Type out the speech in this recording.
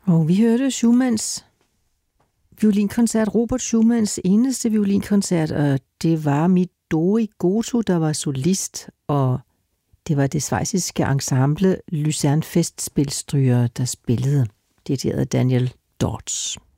Og vi hørte Schumanns violinkoncert, Robert Schumanns eneste violinkoncert, og det var Midori Goto, der var solist, og det var det schweiziske ensemble Luzern Festspilstryger, der spillede, dirigeret Daniel Dortz.